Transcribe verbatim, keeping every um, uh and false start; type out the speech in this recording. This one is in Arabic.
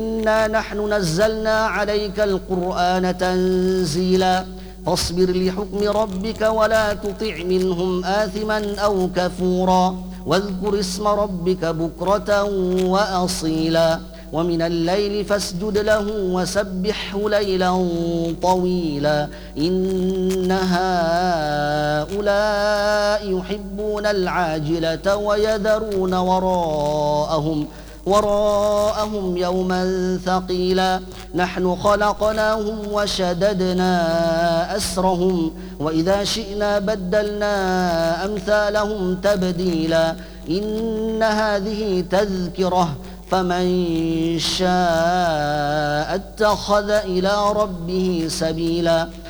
إنا نحن نزلنا عليك القرآن تنزيلا فاصبر لحكم ربك ولا تطع منهم آثما أو كفورا واذكر اسم ربك بكرة وأصيلا ومن الليل فاسجد له وسبحه ليلا طويلا إن هؤلاء يحبون العاجلة ويذرون وراءهم وراءهم يوما ثقيلا نحن خلقناهم وشددنا أسرهم وإذا شئنا بدلنا أمثالهم تبديلا إن هذه تذكرة فمن شاء اتخذ إلى ربه سبيلا